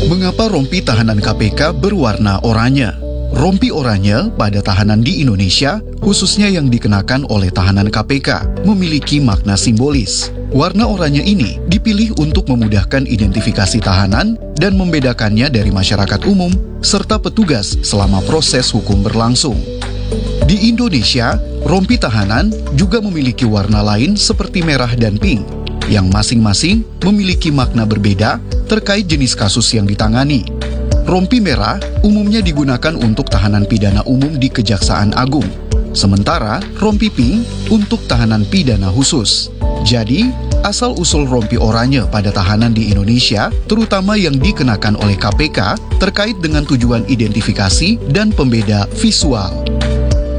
Mengapa rompi tahanan KPK berwarna oranye? Rompi oranye pada tahanan di Indonesia, khususnya yang dikenakan oleh tahanan KPK, memiliki makna simbolis. Warna oranye ini dipilih untuk memudahkan identifikasi tahanan dan membedakannya dari masyarakat umum serta petugas selama proses hukum berlangsung. Di Indonesia, rompi tahanan juga memiliki warna lain seperti merah dan pink, yang masing-masing memiliki makna berbeda terkait jenis kasus yang ditangani. Rompi merah umumnya digunakan untuk tahanan pidana umum di Kejaksaan Agung, sementara rompi pink untuk tahanan pidana khusus. Jadi, asal-usul rompi oranye pada tahanan di Indonesia, terutama yang dikenakan oleh KPK, terkait dengan tujuan identifikasi dan pembeda visual.